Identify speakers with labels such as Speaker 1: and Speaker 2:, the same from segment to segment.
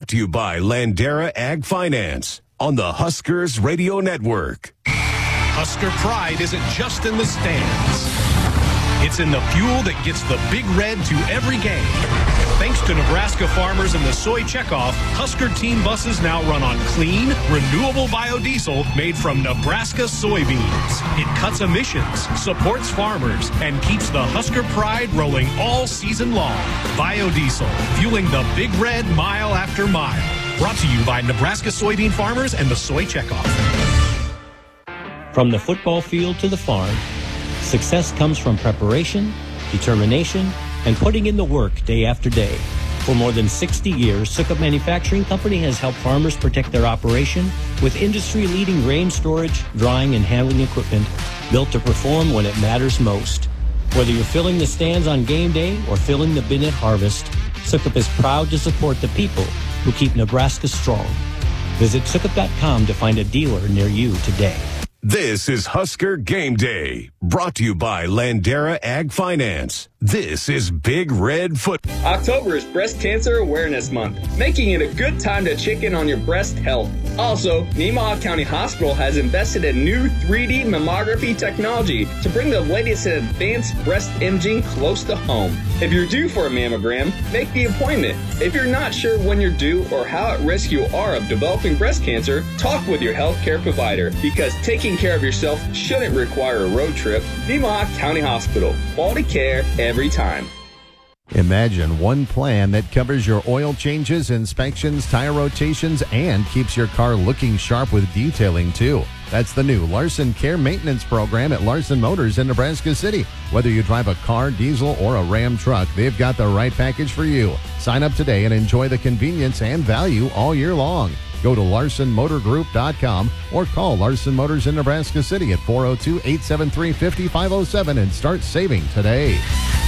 Speaker 1: to you by Landera Ag Finance on the Huskers Radio Network.
Speaker 2: Husker pride isn't just in the stands. It's in the fuel that gets the Big Red to every game. Thanks to Nebraska farmers and the soy checkoff, Husker team buses now run on clean, renewable biodiesel made from Nebraska soybeans. It cuts emissions, supports farmers, and keeps the Husker pride rolling all season long. Biodiesel, fueling the Big Red mile after mile. Brought to you by Nebraska soybean farmers and the soy checkoff.
Speaker 3: From the football field to the farm, success comes from preparation, determination, and putting in the work day after day. For more than 60 years, Sukup Manufacturing Company has helped farmers protect their operation with industry-leading grain storage, drying, and handling equipment built to perform when it matters most. Whether you're filling the stands on game day or filling the bin at harvest, Sukup is proud to support the people who keep Nebraska strong. Visit Sukup.com to find a dealer near you today.
Speaker 1: This is Husker Game Day, brought to you by Landera Ag Finance. This is Big Red Football.
Speaker 4: October is Breast Cancer Awareness Month, making it a good time to check in on your breast health. Also, Nemaha County Hospital has invested in new 3D mammography technology to bring the latest in advanced breast imaging close to home. If you're due for a mammogram, make the appointment. If you're not sure when you're due or how at risk you are of developing breast cancer, talk with your healthcare provider, because taking care of yourself shouldn't require a road trip. Nemaha County Hospital. Quality care every time.
Speaker 5: Imagine one plan that covers your oil changes, inspections, tire rotations, and keeps your car looking sharp with detailing, too. That's the new Larson Care Maintenance Program at Larson Motors in Nebraska City. Whether you drive a car, diesel, or a Ram truck, they've got the right package for you. Sign up today and enjoy the convenience and value all year long. Go to LarsonMotorGroup.com or call Larson Motors in Nebraska City at 402-873-5507 and start saving today.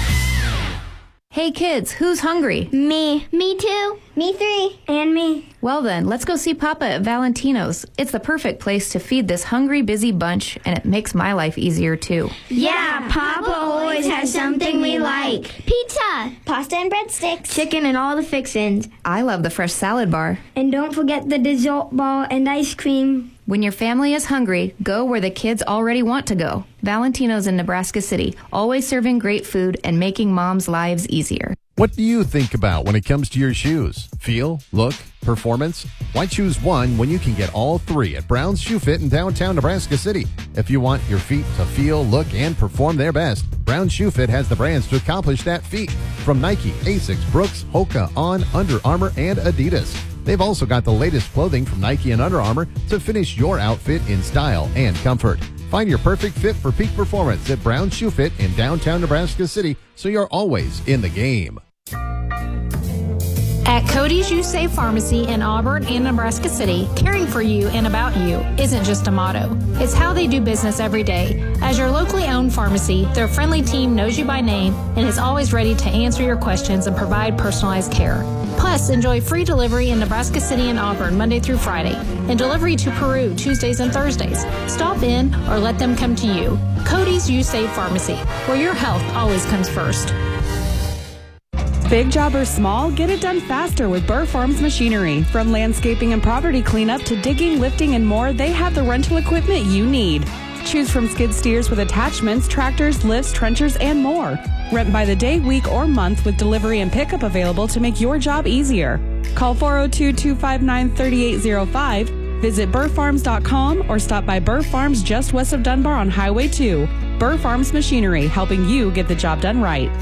Speaker 6: Hey kids, who's hungry?
Speaker 7: Me. Me too. Me 3. And me.
Speaker 6: Well then, let's go see Papa at Valentino's. It's the perfect place to feed this hungry, busy bunch, and it makes my life easier too.
Speaker 7: Yeah, Papa always has something we like. Pizza, pasta and breadsticks, chicken and all the fixins.
Speaker 6: I love the fresh salad bar.
Speaker 7: And don't forget the dessert ball and ice cream.
Speaker 6: When your family is hungry, go where the kids already want to go. Valentino's in Nebraska City, always serving great food and making moms' lives easier.
Speaker 5: What do you think about when it comes to your shoes? Feel, look, performance? Why choose one when you can get all three at Brown's Shoe Fit in downtown Nebraska City? If you want your feet to feel, look, and perform their best, Brown's Shoe Fit has the brands to accomplish that feat. From Nike, Asics, Brooks, Hoka, On, Under Armour, and Adidas. They've also got the latest clothing from Nike and Under Armour to finish your outfit in style and comfort. Find your perfect fit for peak performance at Brown's Shoe Fit in downtown Nebraska City, so you're always in the game.
Speaker 8: At Cody's You Save Pharmacy in Auburn and Nebraska City, caring for you and about you isn't just a motto. It's how they do business every day. As your locally owned pharmacy, their friendly team knows you by name and is always ready to answer your questions and provide personalized care. Plus, enjoy free delivery in Nebraska City and Auburn Monday through Friday and delivery to Peru Tuesdays and Thursdays. Stop in or let them come to you. Cody's You Save Pharmacy, where your health always comes first.
Speaker 9: Big job or small, get it done faster with Burr Farms Machinery. From landscaping and property cleanup to digging, lifting, and more, they have the rental equipment you need. Choose from skid steers with attachments, tractors, lifts, trenchers, and more. Rent by the day, week, or month with delivery and pickup available to make your job easier. Call 402-259-3805, visit burrfarms.com, or stop by Burr Farms just west of Dunbar on Highway 2. Burr Farms Machinery, helping you get the job done right.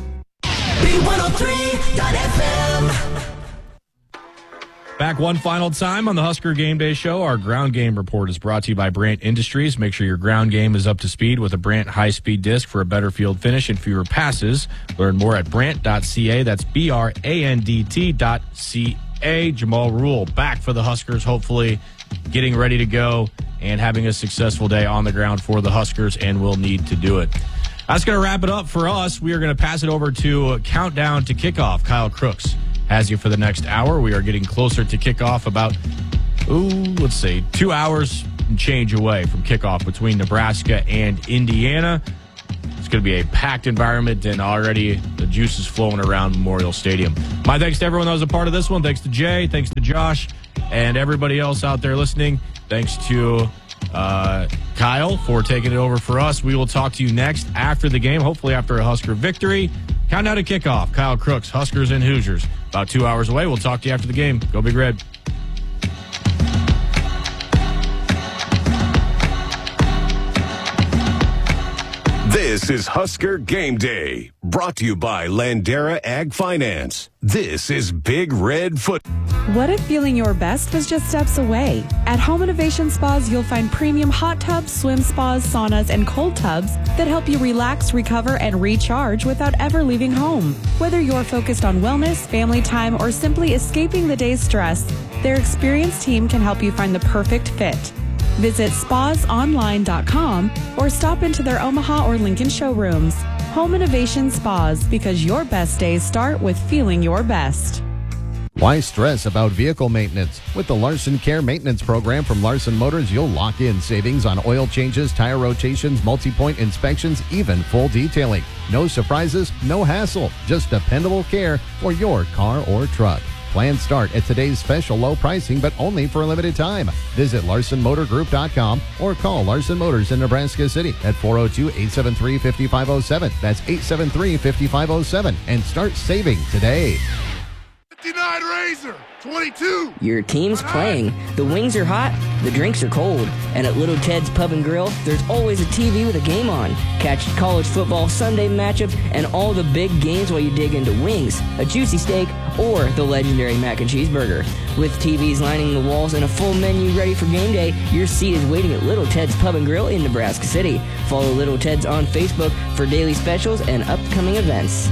Speaker 10: B103.FM.
Speaker 11: Back one final time on the Husker Game Day Show. Our ground game report is brought to you by Brandt Industries. Make sure your ground game is up to speed with a Brandt high-speed disc for a better field finish and fewer passes. Learn more at brandt.ca. That's BRANDT.ca. Jamal Rule back for the Huskers, hopefully getting ready to go and having a successful day on the ground for the Huskers, and will need to do it. That's going to wrap it up for us. We are going to pass it over to Countdown to Kickoff. Kyle Crooks has you for the next hour. We are getting closer to kickoff, about, 2 hours and change away from kickoff between Nebraska and Indiana. It's going going to be a packed environment, and already the juice is flowing around Memorial Stadium. My thanks to everyone that was a part of this one. Thanks to Jay. Thanks to Josh. And everybody else out there listening. Thanks to Kyle for taking it over for us. We will talk to you next after the game, hopefully after a Husker victory. Countdown to kickoff. Kyle Crooks, Huskers and Hoosiers. About 2 hours away. We'll talk to you after the game. Go Big Red.
Speaker 1: This is Husker Game Day, brought to you by Landera Ag Finance. This is Big Red Foot.
Speaker 9: What if feeling your best was just steps away? At Home Innovation Spas, you'll find premium hot tubs, swim spas, saunas, and cold tubs that help you relax, recover, and recharge without ever leaving home. Whether you're focused on wellness, family time, or simply escaping the day's stress, their experienced team can help you find the perfect fit. Visit spasonline.com or stop into their Omaha or Lincoln showrooms. Home Innovation Spas, because your best days start with feeling your best.
Speaker 5: Why stress about vehicle maintenance? With the Larson Care Maintenance Program from Larson Motors, you'll lock in savings on oil changes, tire rotations, multi-point inspections, even full detailing. No surprises, no hassle, just dependable care for your car or truck. Plans start at today's special low pricing, but only for a limited time. Visit LarsonMotorGroup.com or call Larson Motors in Nebraska City at 402-873-5507. That's 873-5507. And start saving today.
Speaker 10: 59 Razor, 22.
Speaker 12: Your team's playing. The wings are hot, the drinks are cold. And at Little Ted's Pub and Grill, there's always a TV with a game on. Catch college football Sunday matchups and all the big games while you dig into wings, a juicy steak, or the legendary mac and cheese burger. With TVs lining the walls and a full menu ready for game day, your seat is waiting at Little Ted's Pub and Grill in Nebraska City. Follow Little Ted's on Facebook for daily specials and upcoming events.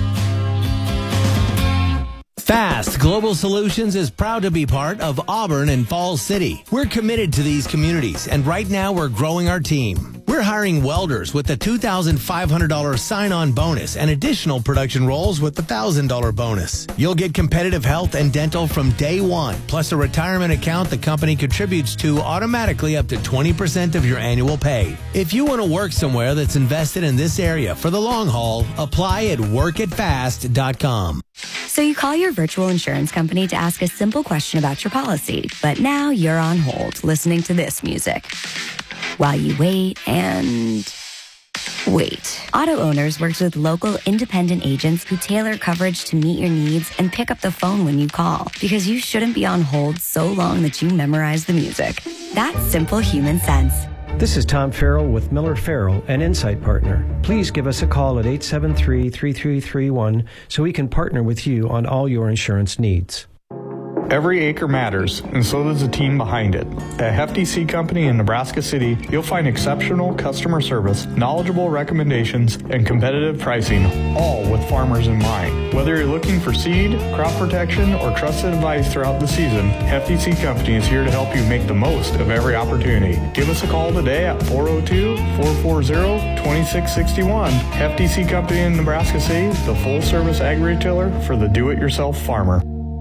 Speaker 13: Fast Global Solutions is proud to be part of Auburn and Falls City. We're committed to these communities, and right now we're growing our team. We're hiring welders with the $2,500 sign-on bonus and additional production roles with the $1,000 bonus. You'll get competitive health and dental from day one, plus a retirement account the company contributes to automatically up to 20% of your annual pay. If you want to work somewhere that's invested in this area for the long haul, apply at workitfast.com.
Speaker 14: So you call your virtual insurance company to ask a simple question about your policy, but now you're on hold listening to this music. While you wait and wait. Auto Owners works with local independent agents who tailor coverage to meet your needs and pick up the phone when you call, because you shouldn't be on hold so long that you memorize the music. That's simple human sense.
Speaker 15: This is Tom Farrell with Miller Farrell, an Insight Partner. Please give us a call at 873-3331 so we can partner with you on all your insurance needs.
Speaker 16: Every acre matters, and so does the team behind it. At Hefty Seed Company in Nebraska City, you'll find exceptional customer service, knowledgeable recommendations, and competitive pricing, all with farmers in mind. Whether you're looking for seed, crop protection, or trusted advice throughout the season, Hefty Seed Company is here to help you make the most of every opportunity. Give us a call today at 402-440-2661. Hefty Seed Company in Nebraska City, the full-service ag retailer for the do-it-yourself farmer.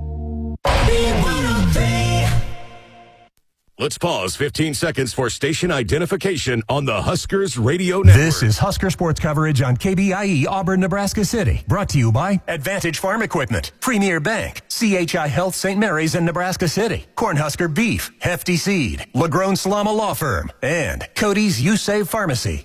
Speaker 1: Let's pause 15 seconds for station identification on the Huskers Radio Network.
Speaker 17: This is Husker Sports coverage on KBIE Auburn, Nebraska City. Brought to you by Advantage Farm Equipment, Premier Bank, CHI Health St. Mary's in Nebraska City, Cornhusker Beef, Hefty Seed, LaGrone Salama Law Firm, and Cody's You Save Pharmacy.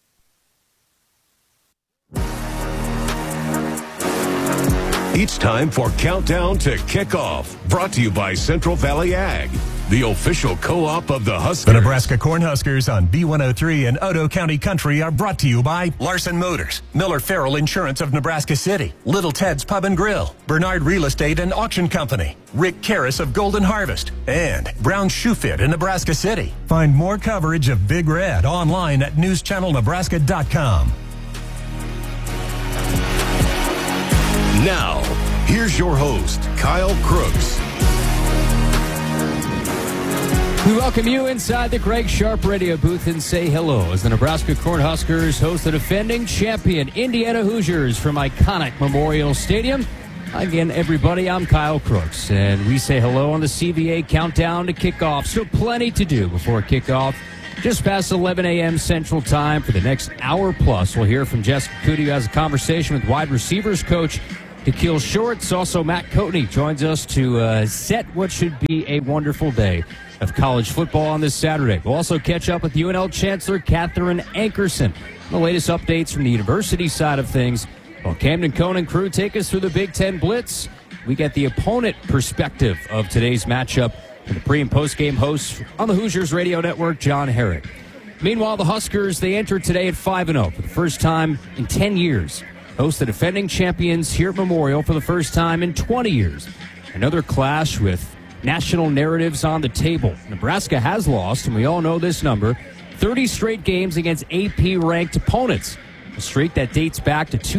Speaker 1: It's time for Countdown to Kickoff, brought to you by Central Valley Ag, the official co-op of the Huskers.
Speaker 17: The Nebraska Cornhuskers on B103 and Otoe County Country are brought to you by Larson Motors, Miller Farrell Insurance of Nebraska City, Little Ted's Pub and Grill, Bernard Real Estate and Auction Company, Rick Karras of Golden Harvest, and Brown Shoe Fit in Nebraska City. Find more coverage of Big Red online at newschannelnebraska.com.
Speaker 1: Now, here's your host, Kyle Crooks.
Speaker 18: We welcome you inside the Greg Sharp radio booth and say hello as the Nebraska Cornhuskers host the defending champion Indiana Hoosiers from iconic Memorial Stadium. Again, everybody, I'm Kyle Crooks, and we say hello on the CVA Countdown to Kickoff. So plenty to do before kickoff Just past 11 a.m. Central Time. For the next hour plus, we'll hear from Jessica Cootie, who has a conversation with wide receivers coach Da'Keil Shorts. Also, Matt Coatney joins us to set what should be a wonderful day of college football on this Saturday. We'll also catch up with UNL Chancellor Catherine Ankerson. The latest updates from the university side of things. While Camden Cohn and crew take us through the Big Ten Blitz, we get the opponent perspective of today's matchup from the pre- and post-game host on the Hoosiers Radio Network, John Herrick. Meanwhile, the Huskers, they enter today at 5-0 for the first time in 10 years. Host the defending champions here at Memorial for the first time in 20 years. Another clash with national narratives on the table. Nebraska has lost, and we all know this number, 30 straight games against AP-ranked opponents. A streak that dates back to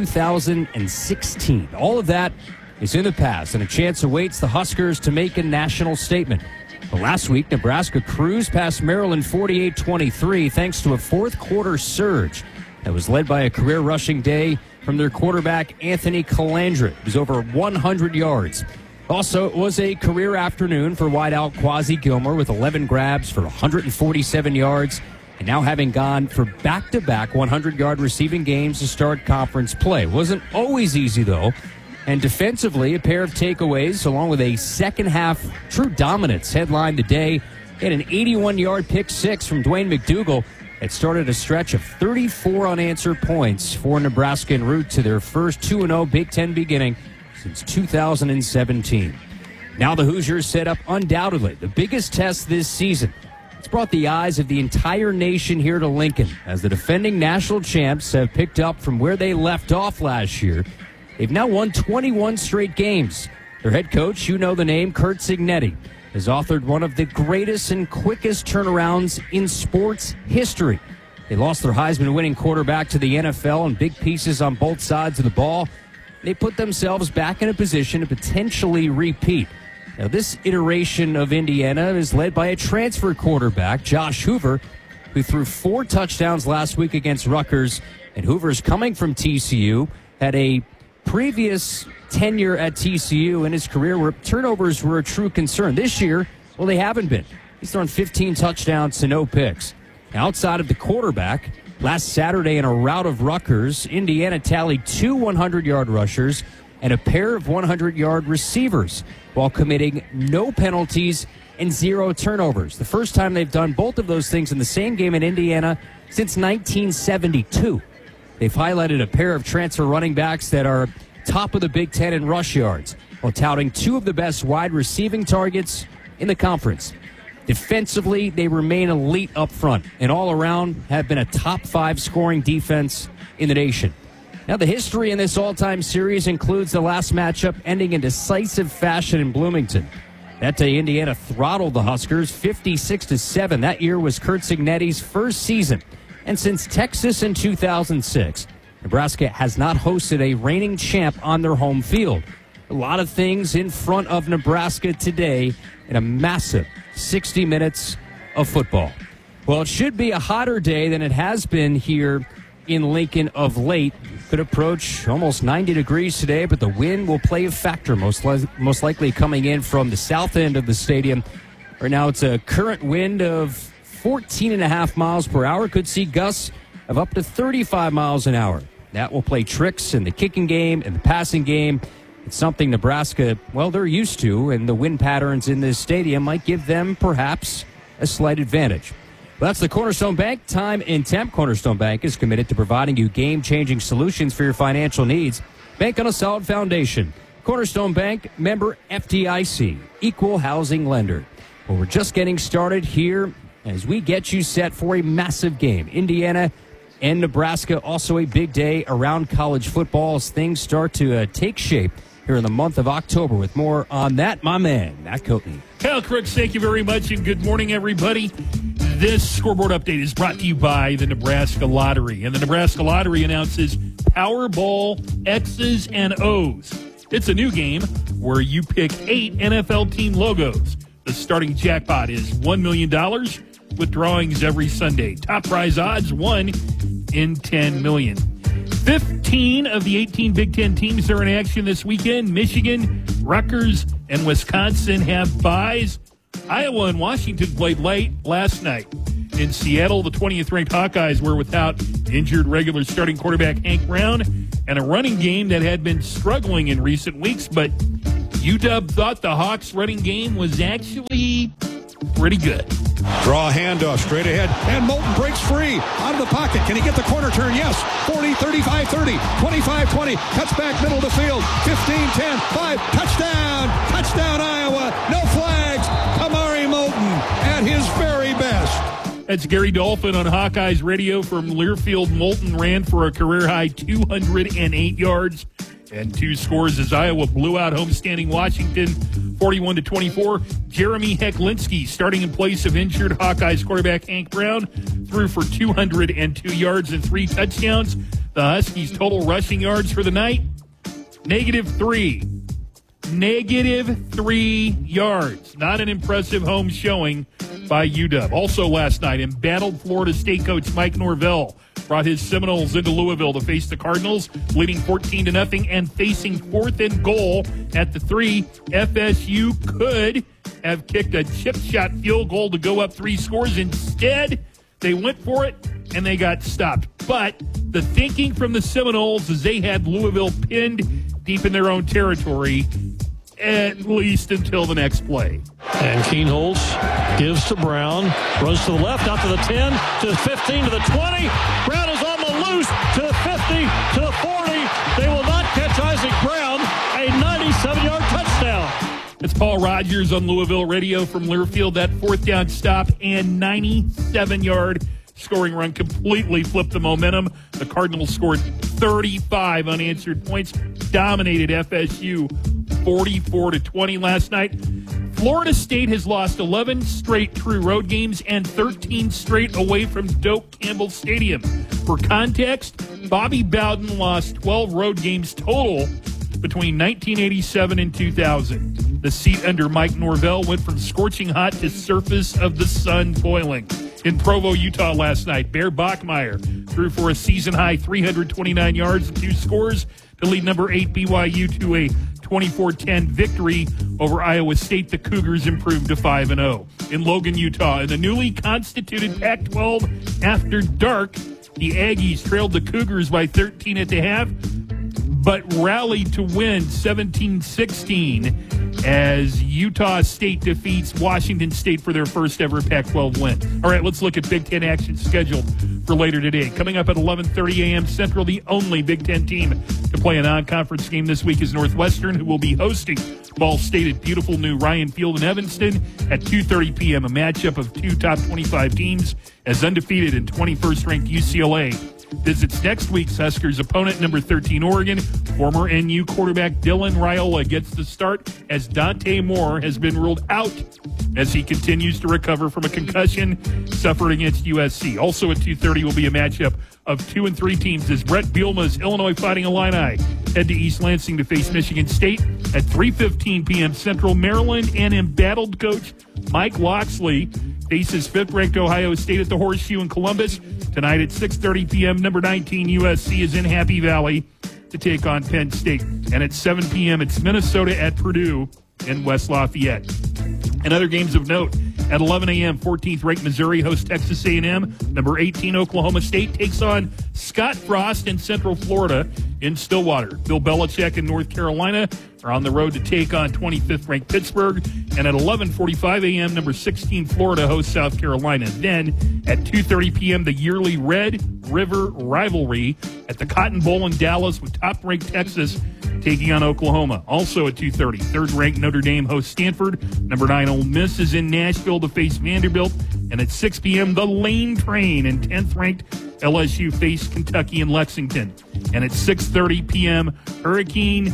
Speaker 18: 2016. All of that is in the past, and a chance awaits the Huskers to make a national statement. But last week, Nebraska cruised past Maryland 48-23 thanks to a fourth-quarter surge that was led by a career rushing day from their quarterback, Anthony Calandra. It was over 100 yards. Also, it was a career afternoon for wideout Quasi Gilmore with 11 grabs for 147 yards, and now having gone for back-to-back 100-yard receiving games to start conference play. Wasn't always easy, though. And defensively, a pair of takeaways, along with a second-half true dominance, headlined the day. Had an 81-yard pick six from Dwayne McDougal that started a stretch of 34 unanswered points for Nebraska en route to their first 2-0 Big Ten beginning since 2017. Now the Hoosiers set up undoubtedly the biggest test this season. It's brought the eyes of the entire nation here to Lincoln as the defending national champs have picked up from where they left off last year. They've now won 21 straight games. Their head coach, you know the name, Curt Cignetti, has authored one of the greatest and quickest turnarounds in sports history. They lost their Heisman-winning quarterback to the NFL in big pieces on both sides of the ball. They put themselves back in a position to potentially repeat. Now, this iteration of Indiana is led by a transfer quarterback, Josh Hoover, who threw 4 touchdowns last week against Rutgers. And Hoover's coming from TCU, had a previous tenure at TCU in his career where turnovers were a true concern. This year, well, they haven't been. He's thrown 15 touchdowns to no picks. Outside of the quarterback, last Saturday in a rout of Rutgers, Indiana tallied 2 100-yard rushers and a pair of 100-yard receivers while committing no penalties and 0 turnovers. The first time they've done both of those things in the same game in Indiana since 1972. They've highlighted a pair of transfer running backs that are top of the Big Ten in rush yards, while touting 2 of the best wide receiving targets in the conference. Defensively, they remain elite up front, and all around have been a top 5 scoring defense in the nation. Now, the history in this all-time series includes the last matchup ending in decisive fashion in Bloomington. That day, Indiana throttled the Huskers 56-7. That year was Curt Cignetti's first season. And since Texas in 2006, Nebraska has not hosted a reigning champ on their home field. A lot of things in front of Nebraska today in a massive 60 minutes of football. Well, it should be a hotter day than it has been here in Lincoln of late. Could approach almost 90 degrees today, but the wind will play a factor, most likely coming in from the south end of the stadium. Right now, it's a current wind of 14.5 miles per hour. Could see gusts of up to 35 miles an hour. That will play tricks in the kicking game and the passing game. It's something Nebraska, well, they're used to, and the wind patterns in this stadium might give them perhaps a slight advantage. Well, that's the Cornerstone Bank Time and Temp. Cornerstone Bank is committed to providing you game-changing solutions for your financial needs. Bank on a solid foundation. Cornerstone Bank, member FDIC, equal housing lender. Well, we're just getting started here as we get you set for a massive game. Indiana and Nebraska, also a big day around college football as things start to take shape here in the month of October. With more on that, my man, Matt Coatney.
Speaker 19: Kyle Crooks, thank you very much, and good morning, everybody. This scoreboard update is brought to you by the Nebraska Lottery. And the Nebraska Lottery announces Powerball X's and O's. It's a new game where you pick 8 NFL team logos. The starting jackpot is $1 million with drawings every Sunday. Top prize odds, 1 in 10 million. 15 of the 18 Big Ten teams are in action this weekend. Michigan, Rutgers, and Wisconsin have byes. Iowa and Washington played late last night. In Seattle, the 20th-ranked Hawkeyes were without injured regular starting quarterback Hank Brown and a running game that had been struggling in recent weeks, but UW thought the Hawks' running game was actually pretty good.
Speaker 20: Draw a handoff straight ahead, and Moulton breaks free out of the pocket. Can he get the corner turn? Yes. 40, 35, 30, 25, 20. Cuts back middle of the field. 15, 10, 5. Touchdown. Touchdown, Iowa. No flags. Amari Moulton at his very best.
Speaker 19: That's Gary Dolphin on Hawkeyes Radio from Learfield. Moulton ran for a career-high 208 yards and 2 scores as Iowa blew out homestanding Washington 41-24. Jeremy Hecklinski, starting in place of injured Hawkeyes quarterback Hank Brown, threw for 202 yards and 3 touchdowns. The Huskies' total rushing yards for the night, -3. -3 yards. Not an impressive home showing by UW. Also last night, embattled Florida State coach Mike Norvell brought his Seminoles into Louisville to face the Cardinals, leading 14-0 and facing 4th and goal at the 3. FSU could have kicked a chip shot field goal to go up 3 scores. Instead, they went for it and they got stopped. But the thinking from the Seminoles is they had Louisville pinned deep in their own territory, at least until the next play.
Speaker 21: And Keenholz gives to Brown, runs to the left, out to the 10, to the 15, to the 20. Brown is on the loose, to the 50, to the 40. They will not catch Isaac Brown, a 97-yard touchdown.
Speaker 19: It's Paul Rogers on Louisville Radio from Learfield. That 4th down stop and 97-yard scoring run completely flipped the momentum. The Cardinals scored 35 unanswered points, dominated FSU 44-20 last night. Florida State has lost 11 straight true road games and 13 straight away from Doak Campbell Stadium. For context, Bobby Bowden lost 12 road games total between 1987 and 2000. The seat under Mike Norvell went from scorching hot to surface of the sun boiling. In Provo, Utah last night, Bear Bachmeier threw for a season-high 329 yards and 2 scores to lead number 8 BYU to a 24-10 victory over Iowa State. The Cougars improved to 5-0. In Logan, Utah, in the newly constituted Pac-12 after dark, the Aggies trailed the Cougars by 13 at the half, but rallied to win 17-16 as Utah State defeats Washington State for their first ever Pac-12 win. All right, let's look at Big Ten action scheduled for later today. Coming up at 11:30 a.m. Central, the only Big Ten team to play a non-conference game this week is Northwestern, who will be hosting Ball State at beautiful new Ryan Field in Evanston at 2:30 p.m., a matchup of 2 top 25 teams as undefeated and 21st-ranked UCLA visits next week's Huskers opponent, number 13 Oregon. Former NU quarterback Dylan Raiola gets the start as Dante Moore has been ruled out as he continues to recover from a concussion suffered against USC. Also at 2:30 will be a matchup of 2 and 3 teams as Brett Bielema's Illinois Fighting Illini head to East Lansing to face Michigan State at 3:15 p.m. Central. Maryland and embattled coach Mike Locksley faces 5th-ranked Ohio State at the Horseshoe in Columbus. Tonight at 6:30 p.m., number 19 USC is in Happy Valley to take on Penn State. And at 7 p.m., it's Minnesota at Purdue in West Lafayette. And other games of note, at 11 a.m., 14th-ranked Missouri hosts Texas A&M. Number 18 Oklahoma State takes on Scott Frost in Central Florida in Stillwater. Bill Belichick in North Carolina are on the road to take on 25th-ranked Pittsburgh. And at 11:45 a.m., number 16 Florida hosts South Carolina. Then at 2:30 p.m., the yearly Red River rivalry at the Cotton Bowl in Dallas with top-ranked Texas taking on Oklahoma. Also at 2:30, 3rd-ranked Notre Dame hosts Stanford. Number 9 Ole Miss is in Nashville to face Vanderbilt. And at 6 p.m., the Lane Train and 10th-ranked LSU face Kentucky in Lexington. And at 6:30 p.m., Hurricane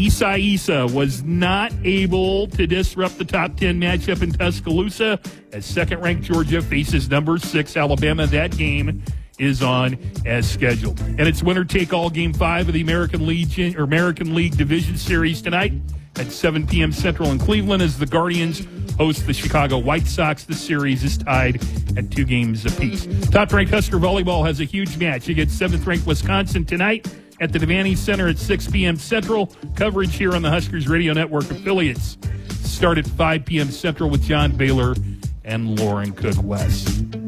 Speaker 19: Isa was not able to disrupt the top 10 matchup in Tuscaloosa as 2nd-ranked Georgia faces number 6 Alabama. That game is on as scheduled. And it's winner-take-all Game 5 of the American League Division Series tonight at 7 p.m. Central in Cleveland as the Guardians host the Chicago White Sox. The series is tied at 2 games apiece. Top-ranked Husker Volleyball has a huge match against 7th-ranked Wisconsin tonight at the Devaney Center at 6 p.m. Central. Coverage here on the Huskers Radio Network affiliates start at 5 p.m. Central with John Baylor and Lauren Cook West.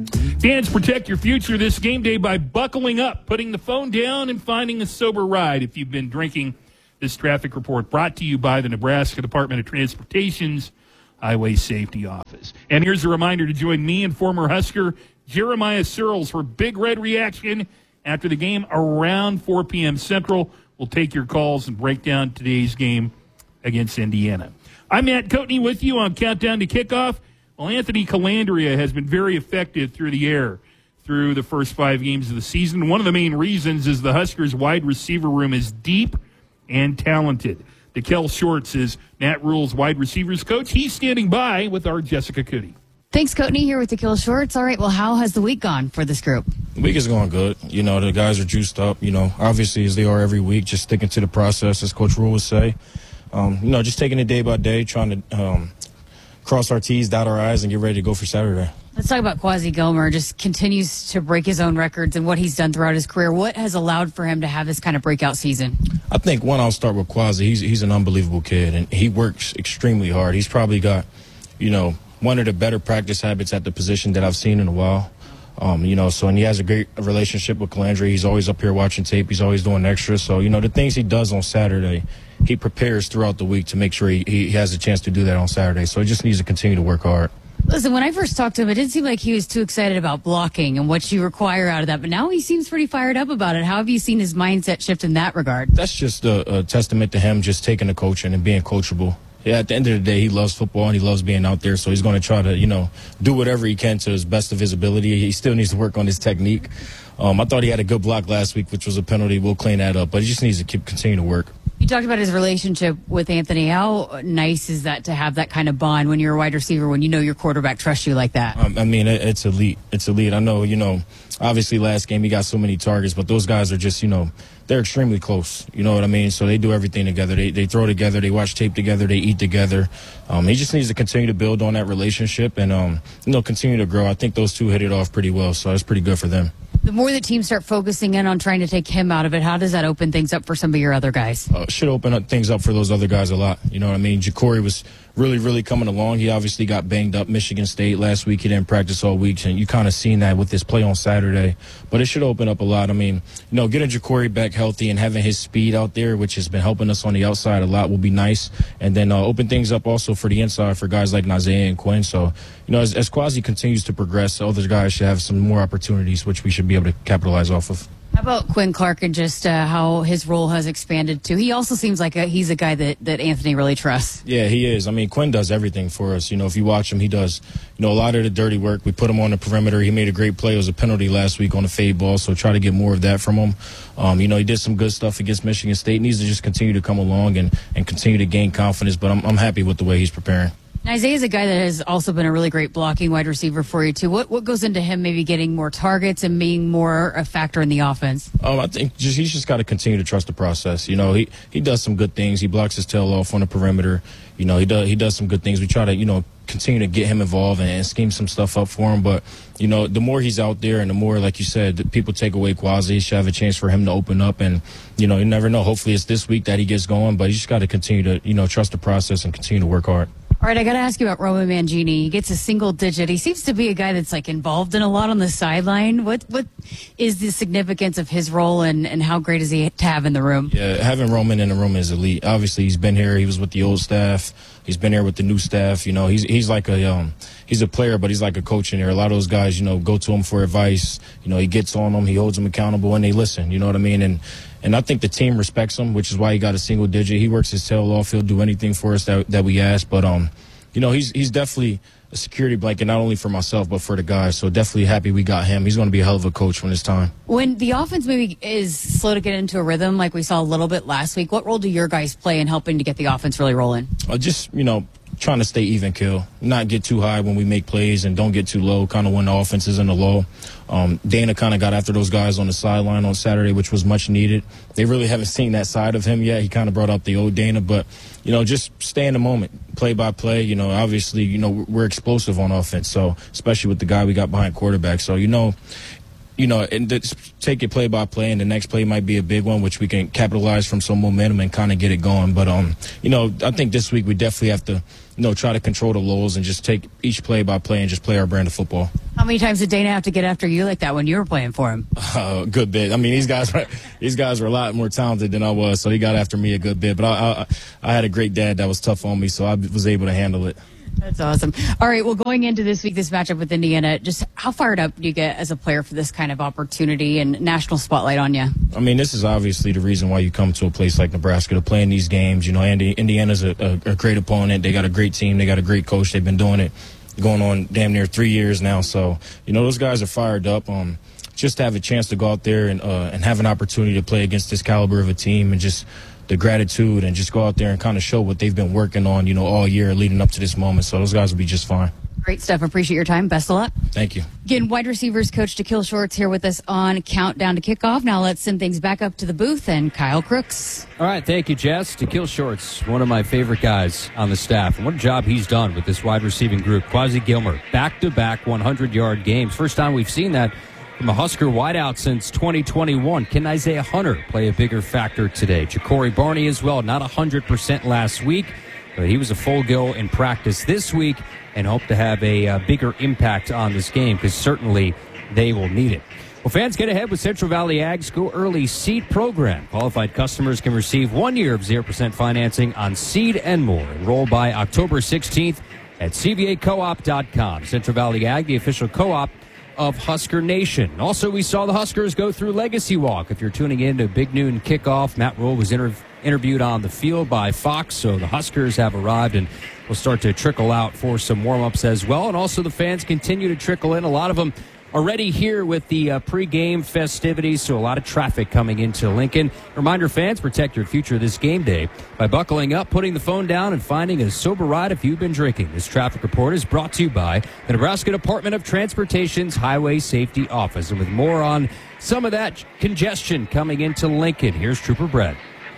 Speaker 19: Fans, protect your future this game day by buckling up, putting the phone down, and finding a sober ride if you've been drinking. This traffic report brought to you by the Nebraska Department of Transportation's Highway Safety Office. And here's a reminder to join me and former Husker Jeremiah Searles for Big Red Reaction after the game around 4 p.m. Central. We'll take your calls and break down today's game against Indiana. I'm Matt Coatney with you on Countdown to Kickoff. Well, Anthony Calandria has been very effective through the air through the first 5 games of the season. One of the main reasons is the Huskers' wide receiver room is deep and talented. Dekel Shorts is Matt Rule's wide receivers coach. He's standing by with our Jessica Cootie.
Speaker 2: Thanks, Coatney, here with Dekel Shorts. All right, well, how has the week gone for this group?
Speaker 22: The week is going good. You know, the guys are juiced up, you know, obviously as they are every week, just sticking to the process, as Coach Rule would say. You know, just taking it day by day, trying to cross our T's, dot our I's, and get ready to go for Saturday.
Speaker 2: Let's talk about Quasi Gilmer. Just continues to break his own records and what he's done throughout his career. What has allowed for him to have this kind of breakout season? I think, one, I'll start with Quasi. He's an unbelievable kid, and he works extremely hard. He's probably got, you know, one of the better practice habits at the position that I've seen in a while. You know, so, and he has a great relationship with Calandria. He's always up here watching tape. He's always doing extras. So, you know, the things he does on Saturday, he prepares throughout the week to make sure he has a chance to do that on Saturday. So he just needs to continue to work hard. Listen, when I first talked to him, it didn't seem like he was too excited about blocking and what you require out of that. But now he seems pretty fired up about it. How have you seen his mindset shift in that regard? That's just a testament to him just taking the coaching and being coachable. Yeah, at the end of the day, he loves football and he loves being out there. So he's going to try to, you know, do whatever he can to his best of his ability. He still needs to work on his technique. I thought he had a good block last week, which was a penalty. We'll clean that up. But he just needs to continue to work. You talked about his relationship with Anthony. How nice is that to have that kind of bond when you're a wide receiver, when you know your quarterback trusts you like that? I mean, it's elite. It's elite. I know, you know, obviously last game he got so many targets, but those guys are just, you know, they're extremely close. You know what I mean? So they do everything together. They throw together. They watch tape together. They eat together. He just needs to continue to build on that relationship and, you know, continue to grow. I think those two hit it off pretty well, so it's pretty good for them. The more the teams start focusing in on trying to take him out of it, how does that open things up for some of your other guys? It should open up things up for those other guys a lot. You know what I mean? Ja'Cory was really coming along. He obviously got banged up Michigan State last week. He didn't practice all week, and you kind of seen that with this play on Saturday. But it should open up a lot. I mean, you know, getting Ja'Cory back healthy and having his speed out there, which has been helping us on the outside a lot, will be nice. And then open things up also for the inside for guys like Nazea and Quinn. So, you know, as Quasi continues to progress, other guys should have some more opportunities, which we should be able to capitalize off of. How about Quinn Clark and just how his role has expanded too? He also seems like he's a guy that Anthony really trusts. Yeah, he is. I mean, Quinn does everything for us. You know, if you watch him, he does, you know, a lot of the dirty work. We put him on the perimeter. He made a great play. It was a penalty last week on the fade ball, so try to get more of that from him. You know, he did some good stuff against Michigan State. He needs to just continue to come along and continue to gain confidence, but I'm happy with the way he's preparing. Isaiah is a guy that has also been a really great blocking wide receiver for you, too. What goes into him maybe getting more targets and being more a factor in the offense? I think he's just got to continue to trust the process. You know, he does some good things. He blocks his tail off on the perimeter. You know, he does some good things. We try to, you know, continue to get him involved and scheme some stuff up for him. But, you know, the more he's out there and the more, like you said, people take away Quasi, should have a chance for him to open up. And, you know, you never know. Hopefully it's this week that he gets going. But you just got to continue to, you know, trust the process and continue to work hard. All right, I got to ask you about Roman Mangini. He gets a single digit. He seems to be a guy that's like involved in a lot on the sideline. What is the significance of his role and how great is he to have in the room? Yeah, having Roman in the room is elite. Obviously, he's been here. He was with the old staff. He's been here with the new staff. You know, he's like he's a player, but he's like a coach in here. A lot of those guys, you know, go to him for advice. You know, he gets on them. He holds them accountable, and they listen. You know what I mean? And I think the team respects him, which is why he got a single digit. He works his tail off. He'll do anything for us that we ask. But, you know, he's definitely a security blanket, not only for myself, but for the guys. So definitely happy we got him. He's going to be a hell of a coach when it's time. When the offense maybe is slow to get into a rhythm, like we saw a little bit last week, what role do your guys play in helping to get the offense really rolling? Just, you know, trying to stay even kill, not get too high when we make plays and don't get too low, kind of when the offense is in the low. Dana kind of got after those guys on the sideline on Saturday, which was much needed. They really haven't seen that side of him yet. He kind of brought up the old Dana, but, you know, just stay in the moment, play by play. You know, obviously, you know, we're explosive on offense, so especially with the guy we got behind quarterback. So, you know,
Speaker 22: and take it play by play, and the next play might be a big one, which we can capitalize from some momentum and kind of get it going. But, I think this week we definitely have to, try to control the lows and just take each play by play and just play our brand of football.
Speaker 2: How many times did Dana have to get after you like that when you were playing for him?
Speaker 22: A good bit. I mean, these guys were a lot more talented than I was, so he got after me a good bit. But I had a great dad that was tough on me, so I was able to handle it.
Speaker 2: That's awesome. All right, well, going into this week, this matchup with Indiana, just how fired up do you get as a player for this kind of opportunity and national spotlight on you?
Speaker 22: I mean, this is obviously the reason why you come to a place like Nebraska to play in these games. Indiana's a great opponent. They got a great team. They got a great coach. They've been doing it going on damn near 3 years now. So, those guys are fired up. Just to have a chance to go out there and have an opportunity to play against this caliber of a team and just the gratitude and just go out there and kind of show what they've been working on, all year leading up to this moment. So those guys will be just fine.
Speaker 2: Great stuff. Appreciate your time. Best of luck.
Speaker 22: Thank you.
Speaker 2: Again, wide receivers coach Da'Kil Shorts here with us on Countdown to Kickoff. Now let's send things back up to the booth and Kyle Crooks.
Speaker 18: All right. Thank you, Jess. Da'Kil Shorts, one of my favorite guys on the staff. And what a job he's done with this wide receiving group. Quasi Gilmer, back-to-back 100-yard games. First time we've seen that from a Husker wideout since 2021. Can Isaiah Hunter play a bigger factor today? Ja'Cory Barney as well, not 100% last week, but he was a full go in practice this week and hope to have a bigger impact on this game because certainly they will need it. Well, fans, get ahead with Central Valley Ag's Go Early Seed program. Qualified customers can receive 1 year of 0% financing on seed and more. Enroll by October 16th at cvacoop.com. Central Valley Ag, the official co-op of Husker Nation. Also, we saw the Huskers go through Legacy Walk. If you're tuning in to Big Noon Kickoff, Matt Rule was interviewed on the field by Fox, so the Huskers have arrived and will start to trickle out for some warm-ups as well. And also the fans continue to trickle in. A lot of them already here with the pregame festivities, so a lot of traffic coming into Lincoln. Reminder, fans, protect your future this game day by buckling up, putting the phone down, and finding a sober ride if you've been drinking. This traffic report is brought to you by the Nebraska Department of Transportation's Highway Safety Office. And with more on some of that congestion coming into Lincoln, here's Trooper Brett.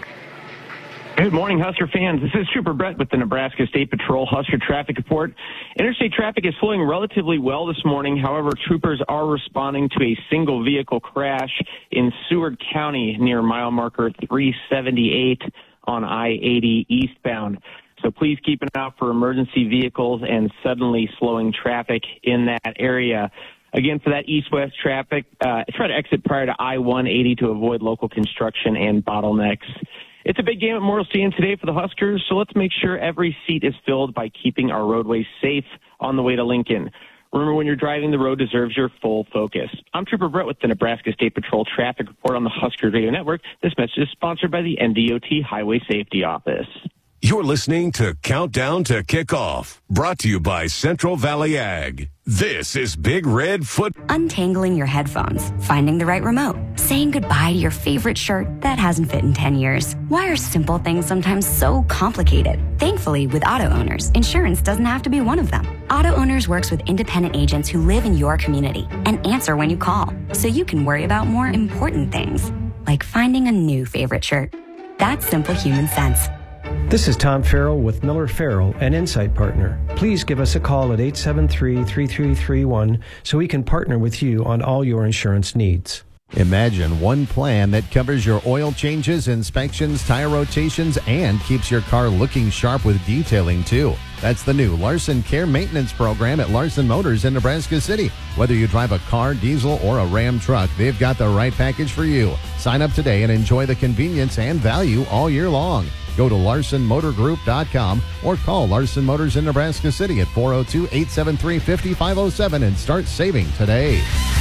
Speaker 3: Good morning, Husker fans. This is Trooper Brett with the Nebraska State Patrol Husker Traffic Report. Interstate traffic is flowing relatively well this morning. However, troopers are responding to a single vehicle crash in Seward County near mile marker 378 on I-80 eastbound. So please keep an eye out for emergency vehicles and suddenly slowing traffic in that area. Again, for that east-west traffic, try to exit prior to I-180 to avoid local construction and bottlenecks. It's a big game at Memorial Stadium today for the Huskers, so let's make sure every seat is filled by keeping our roadways safe on the way to Lincoln. Remember, when you're driving, the road deserves your full focus. I'm Trooper Brett with the Nebraska State Patrol Traffic Report on the Husker Radio Network. This message is sponsored by the NDOT Highway Safety Office.
Speaker 1: You're listening to Countdown to Kickoff, brought to you by Central Valley Ag. This is Big Red Foot.
Speaker 14: Untangling your headphones, finding the right remote, saying goodbye to your favorite shirt that hasn't fit in 10 years. Why are simple things sometimes so complicated? Thankfully, with Auto Owners, insurance doesn't have to be one of them. Auto Owners works with independent agents who live in your community and answer when you call, so you can worry about more important things, like finding a new favorite shirt. That's simple human sense.
Speaker 15: This is Tom Farrell with Miller Farrell, an Insight Partner. Please give us a call at 873-3331 so we can partner with you on all your insurance needs.
Speaker 5: Imagine one plan that covers your oil changes, inspections, tire rotations, and keeps your car looking sharp with detailing, too. That's the new Larson Care Maintenance Program at Larson Motors in Nebraska City. Whether you drive a car, diesel, or a Ram truck, they've got the right package for you. Sign up today and enjoy the convenience and value all year long. Go to LarsonMotorGroup.com or call Larson Motors in Nebraska City at 402-873-5507 and start saving today.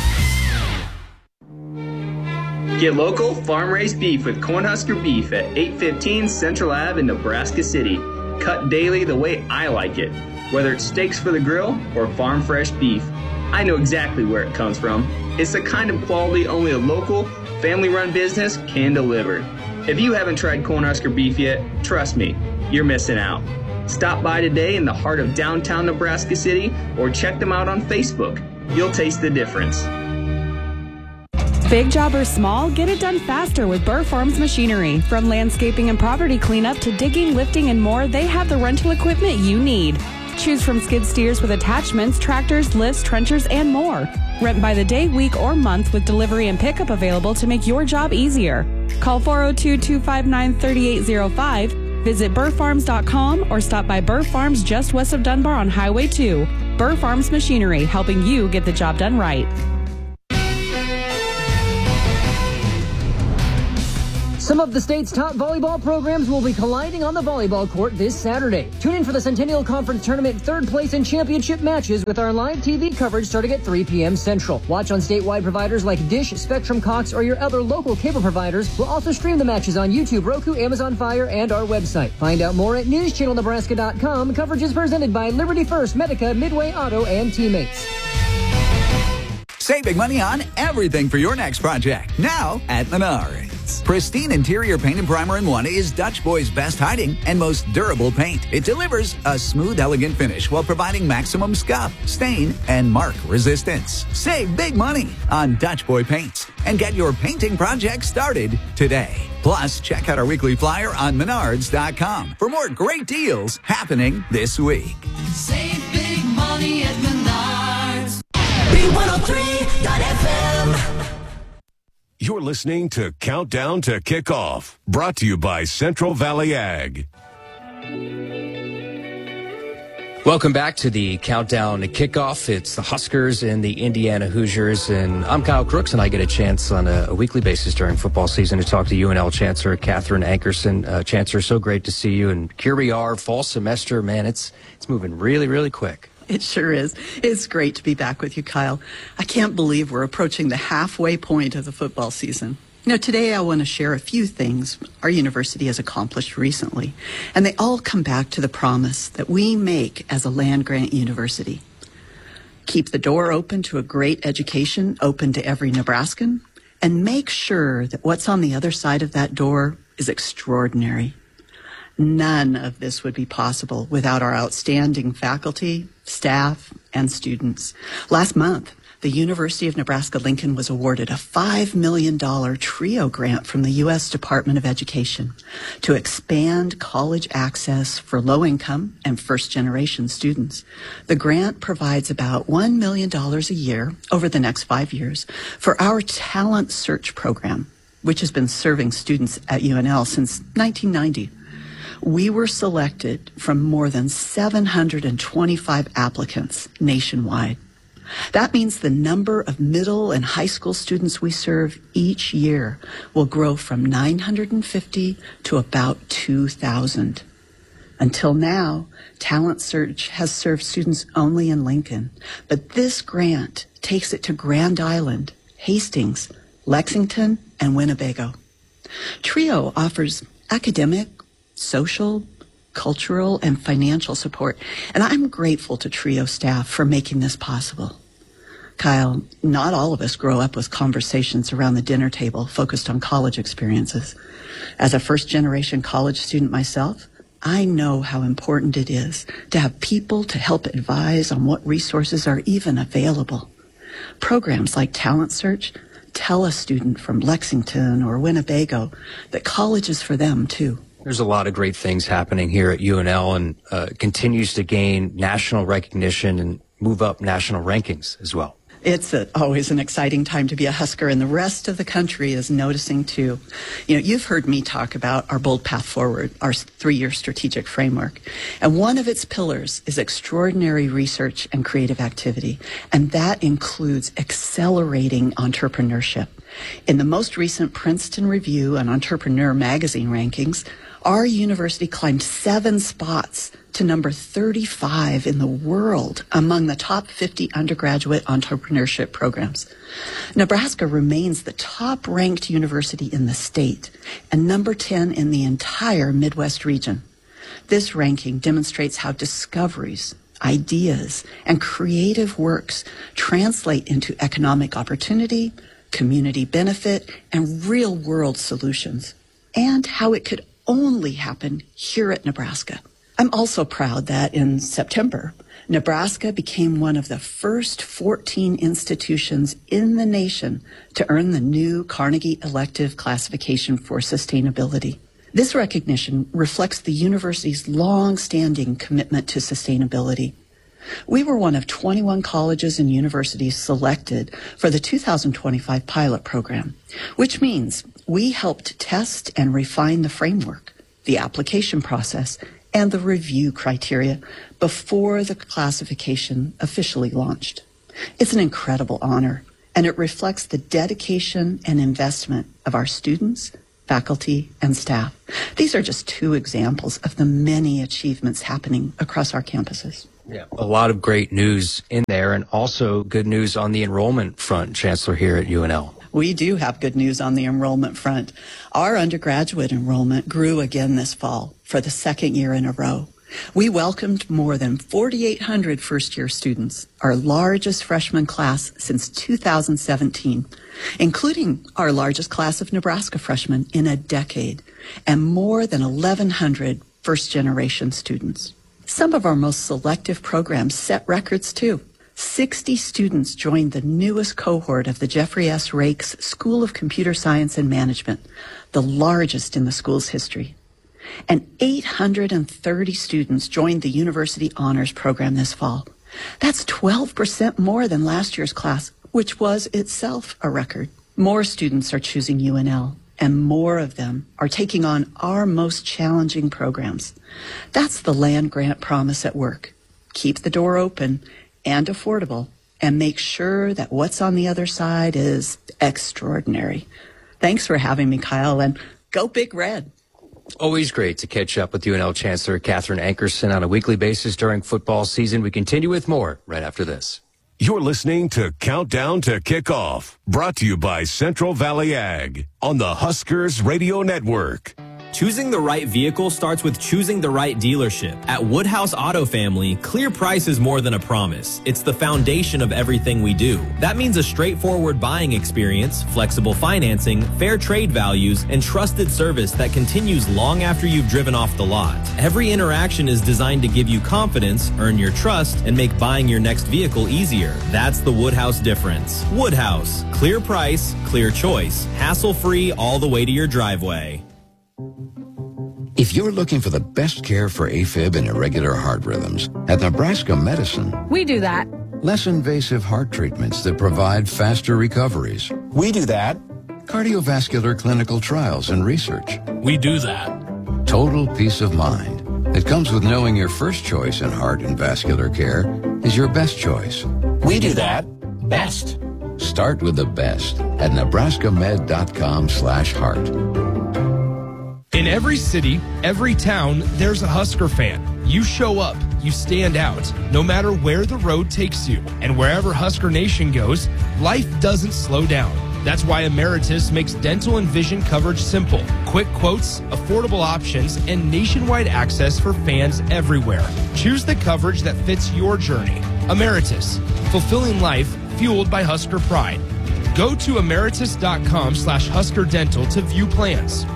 Speaker 4: Get local, farm-raised beef with Cornhusker Beef at 815 Central Ave in Nebraska City. Cut daily the way I like it, whether it's steaks for the grill or farm-fresh beef. I know exactly where it comes from. It's the kind of quality only a local, family-run business can deliver. If you haven't tried Cornhusker Beef yet, trust me, you're missing out. Stop by today in the heart of downtown Nebraska City or check them out on Facebook. You'll taste the difference.
Speaker 9: Big job or small, get it done faster with Burr Farms Machinery. From landscaping and property cleanup to digging, lifting, and more, they have the rental equipment you need. Choose from skid steers with attachments, tractors, lifts, trenchers, and more. Rent by the day, week, or month with delivery and pickup available to make your job easier. Call 402-259-3805. Visit burrfarms.com or stop by Burr Farms just west of Dunbar on Highway 2. Burr Farms Machinery, helping you get the job done right.
Speaker 6: Some of the state's top volleyball programs will be colliding on the volleyball court this Saturday. Tune in for the Centennial Conference Tournament third place and championship matches with our live TV coverage starting at 3 p.m. Central. Watch on statewide providers like Dish, Spectrum, Cox, or your other local cable providers. We'll also stream the matches on YouTube, Roku, Amazon Fire, and our website. Find out more at newschannelnebraska.com. Coverage is presented by Liberty First, Medica, Midway Auto, and Teammates.
Speaker 7: Save big money on everything for your next project. Now at Menards. Pristine interior paint and primer in one is Dutch Boy's best hiding and most durable paint. It delivers a smooth, elegant finish while providing maximum scuff, stain, and mark resistance. Save big money on Dutch Boy paints and get your painting project started today. Plus, check out our weekly flyer on Menards.com for more great deals happening this week.
Speaker 23: Save big money at Menards. B103.FM.
Speaker 1: You're listening to Countdown to Kickoff, brought to you by Central Valley Ag.
Speaker 24: Welcome back to the Countdown to Kickoff. It's the Huskers and the Indiana Hoosiers, and I'm Kyle Crooks, and I get a chance on a weekly basis during football season to talk to UNL Chancellor Catherine Ankerson. Chancellor, so great to see you, and here we are, fall semester. Man, it's moving really, really quick.
Speaker 25: It sure is. It's great to be back with you, Kyle. I can't believe we're approaching the halfway point of the football season. Today I want to share a few things our university has accomplished recently, and they all come back to the promise that we make as a land-grant university. Keep the door open to a great education, open to every Nebraskan, and make sure that what's on the other side of that door is extraordinary. None of this would be possible without our outstanding faculty, staff, and students. Last month, the University of Nebraska-Lincoln was awarded a $5 million TRIO grant from the U.S. Department of Education to expand college access for low-income and first-generation students. The grant provides about $1 million a year over the next 5 years for our Talent Search program, which has been serving students at UNL since 1990. We were selected from more than 725 applicants nationwide. That means the number of middle and high school students we serve each year will grow from 950 to about 2,000. Until now, Talent Search has served students only in Lincoln, but this grant takes it to Grand Island, Hastings, Lexington, and Winnebago. TRIO offers academic, social, cultural, and financial support, and I'm grateful to TRIO staff for making this possible. Kyle, not all of us grow up with conversations around the dinner table focused on college experiences. As a first-generation college student myself, I know how important it is to have people to help advise on what resources are even available. Programs like Talent Search tell a student from Lexington or Winnebago that college is for them, too.
Speaker 24: There's a lot of great things happening here at UNL, and continues to gain national recognition and move up national rankings as well.
Speaker 25: It's always an exciting time to be a Husker, and the rest of the country is noticing too. You've heard me talk about our Bold Path Forward, our 3-year strategic framework. And one of its pillars is extraordinary research and creative activity. And that includes accelerating entrepreneurship. In the most recent Princeton Review and Entrepreneur magazine rankings, our university climbed 7 spots to number 35 in the world among the top 50 undergraduate entrepreneurship programs. Nebraska remains the top-ranked university in the state and number 10 in the entire Midwest region. This ranking demonstrates how discoveries, ideas, and creative works translate into economic opportunity, community benefit, and real-world solutions, and how it could only happen here at Nebraska. I'm also proud that in September, Nebraska became one of the first 14 institutions in the nation to earn the new Carnegie Elective Classification for Sustainability. This recognition reflects the university's long-standing commitment to sustainability. We were one of 21 colleges and universities selected for the 2025 pilot program, which means we helped test and refine the framework, the application process, and the review criteria before the classification officially launched. It's an incredible honor, and it reflects the dedication and investment of our students, faculty, and staff. These are just 2 examples of the many achievements happening across our campuses.
Speaker 24: Yeah, a lot of great news in there, and also good news on the enrollment front, Chancellor, here at UNL.
Speaker 25: We do have good news on the enrollment front. Our undergraduate enrollment grew again this fall for the 2nd year in a row. We welcomed more than 4,800 first-year students, our largest freshman class since 2017, including our largest class of Nebraska freshmen in a decade, and more than 1,100 first-generation students. Some of our most selective programs set records, too. 60 students joined the newest cohort of the Jeffrey S. Rakes School of Computer Science and Management, the largest in the school's history. And 830 students joined the University Honors Program this fall. That's 12% more than last year's class, which was itself a record. More students are choosing UNL, and more of them are taking on our most challenging programs. That's the land-grant promise at work. Keep the door open and affordable, and make sure that what's on the other side is extraordinary. Thanks for having me, Kyle, and go Big Red.
Speaker 24: Always great to catch up with UNL Chancellor Catherine Ankerson on a weekly basis during football season. We continue with more right after this.
Speaker 1: You're listening to Countdown to Kickoff, brought to you by Central Valley Ag on the Huskers Radio Network.
Speaker 8: Choosing the right vehicle starts with choosing the right dealership. At Woodhouse Auto Family, clear price is more than a promise. It's the foundation of everything we do. That means a straightforward buying experience, flexible financing, fair trade values, and trusted service that continues long after you've driven off the lot. Every interaction is designed to give you confidence, earn your trust, and make buying your next vehicle easier. That's the Woodhouse difference. Woodhouse, clear price, clear choice, hassle-free all the way to your driveway.
Speaker 10: If you're looking for the best care for AFib and irregular heart rhythms, at Nebraska Medicine,
Speaker 11: we do that.
Speaker 10: Less invasive heart treatments that provide faster recoveries.
Speaker 11: We do that.
Speaker 10: Cardiovascular clinical trials and research.
Speaker 11: We do that.
Speaker 10: Total peace of mind that comes with knowing your first choice in heart and vascular care is your best choice.
Speaker 11: We do that best.
Speaker 10: Start with the best at nebraskamed.com/heart.
Speaker 12: In every city, every town, there's a Husker fan. You show up, you stand out, no matter where the road takes you. And wherever Husker Nation goes, life doesn't slow down. That's why Emeritus makes dental and vision coverage simple. Quick quotes, affordable options, and nationwide access for fans everywhere. Choose the coverage that fits your journey. Emeritus, fulfilling life fueled by Husker pride. Go to emeritus.com/Husker Dental to view plans.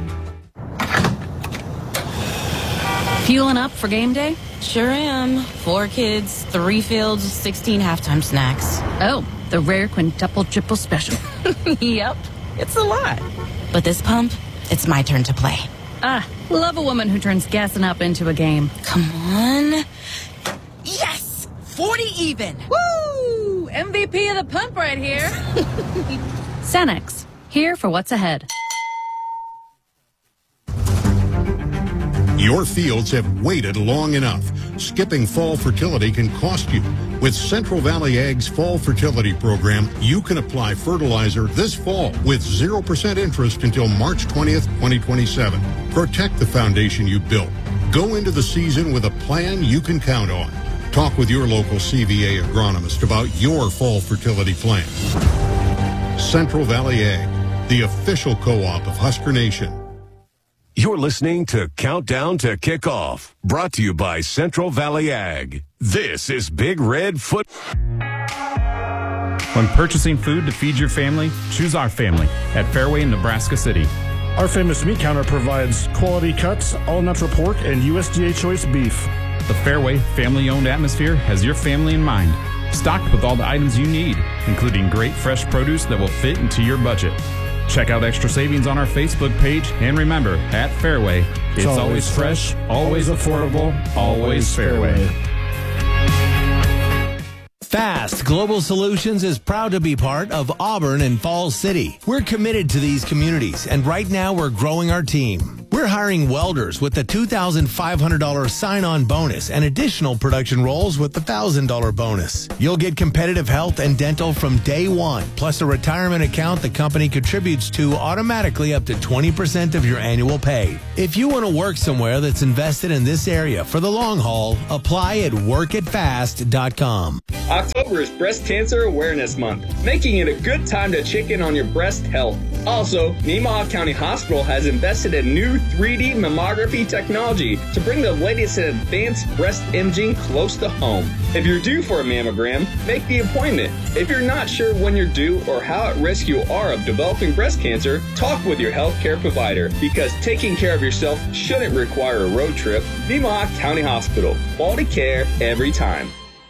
Speaker 13: Fueling up for game day?
Speaker 26: Sure am. 4 kids, 3 fields, 16 halftime snacks.
Speaker 13: Oh, the rare quintuple triple special.
Speaker 26: Yep, it's a lot. But this pump, it's my turn to play.
Speaker 13: Ah, love a woman who turns gassing up into a game.
Speaker 26: Come on. Yes! 40 even.
Speaker 13: Woo! MVP of the pump right here. Sanex, here for what's ahead.
Speaker 27: Your fields have waited long enough. Skipping fall fertility can cost you. With Central Valley Ag's Fall Fertility Program, you can apply fertilizer this fall with 0% interest until March 20th, 2027. Protect the foundation you built. Go into the season with a plan you can count on. Talk with your local CVA agronomist about your fall fertility plan. Central Valley Ag, the official co-op of Husker Nation.
Speaker 1: You're listening to Countdown to Kickoff, brought to you by Central Valley Ag. This is Big Red Foot.
Speaker 28: When purchasing food to feed your family, choose our family at Fairway in Nebraska City.
Speaker 29: Our famous meat counter provides quality cuts, all-natural pork, and USDA choice beef.
Speaker 28: The Fairway family-owned atmosphere has your family in mind. Stocked with all the items you need, including great fresh produce that will fit into your budget. Check out extra savings on our Facebook page, and remember, at Fairway, it's always fresh, always affordable, always Fairway.
Speaker 2: Fast Global Solutions is proud to be part of Auburn and Falls City. We're committed to these communities, and right now we're growing our team. We're hiring welders with the $2,500 sign-on bonus and additional production roles with the $1,000 bonus. You'll get competitive health and dental from day one, plus a retirement account the company contributes to automatically up to 20% of your annual pay. If you want to work somewhere that's invested in this area for the long haul, apply at workitfast.com.
Speaker 4: October is Breast Cancer Awareness Month, making it a good time to check in on your breast health. Also, Nemaha County Hospital has invested in new 3D mammography technology to bring the latest in advanced breast imaging close to home. If you're due for a mammogram, make the appointment. If you're not sure when you're due or how at risk you are of developing breast cancer, talk with your healthcare provider, because taking care of yourself shouldn't require a road trip. Nemaha County Hospital. Quality care every time.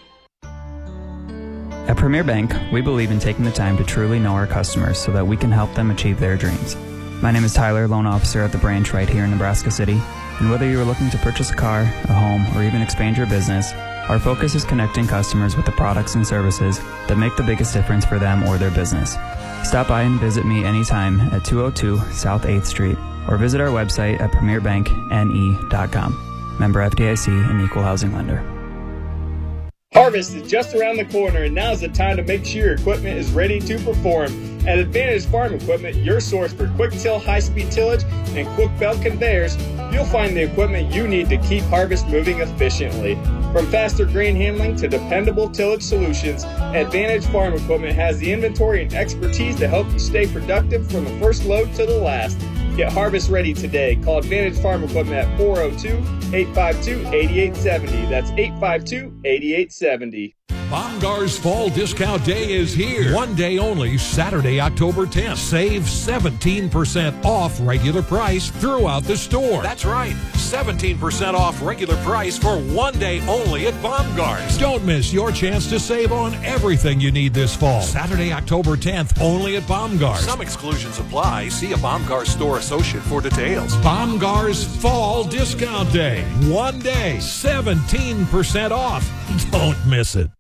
Speaker 3: At Premier Bank, we believe in taking the time to truly know our customers so that we can help them achieve their dreams. My name is Tyler, loan officer at the branch right here in Nebraska City, and whether you are looking to purchase a car, a home, or even expand your business, our focus is connecting customers with the products and services that make the biggest difference for them or their business. Stop by and visit me anytime at 202 South 8th Street, or visit our website at premierbankne.com. Member FDIC and equal housing lender.
Speaker 4: Harvest is just around the corner, and now's the time to make sure your equipment is ready to perform. At Advantage Farm Equipment, your source for quick till, high-speed tillage, and quick belt conveyors, you'll find the equipment you need to keep harvest moving efficiently. From faster grain handling to dependable tillage solutions, Advantage Farm Equipment has the inventory and expertise to help you stay productive from the first load to the last. Get harvest ready today. Call Advantage Farm Equipment at 402-852-8870. That's 852-8870.
Speaker 16: Bomgaar's Fall Discount Day is here. One day only, Saturday, October 10th. Save 17% off regular price throughout the store. That's right, 17% off regular price for one day only at Bomgaar's. Don't miss your chance to save on everything you need this fall. Saturday, October 10th, only at Bomgaar's. Some exclusions apply. See a Bomgaar's store associate for details. Bomgaar's Fall Discount Day. One day, 17% off. Don't miss it.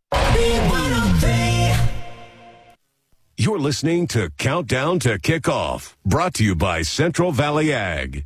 Speaker 1: You're listening to Countdown to Kickoff, brought to you by Central Valley Ag.